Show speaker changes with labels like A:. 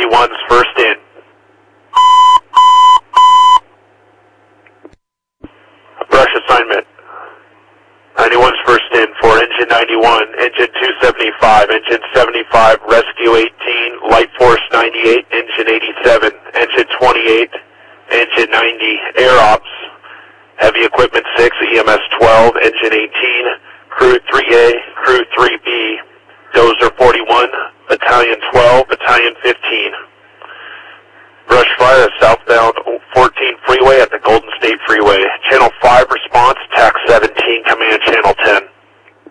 A: 91's first in. Brush assignment. 91's first in for engine 91, engine 275, engine 75, rescue 18, light force 98, engine 87, engine 28, engine 90, air ops, heavy equipment 6, EMS 12, engine 18, crew 3A, crew 3B, dozer 41, battalion 12, battalion 15. Brush fire southbound 14 freeway at the Golden State Freeway. Channel